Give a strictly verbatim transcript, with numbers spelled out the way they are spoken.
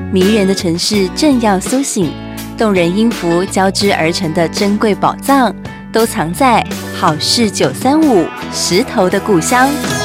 迷人的城市正要苏醒，动人音符交织而成的珍贵宝藏，都藏在好事九三五石头的故乡。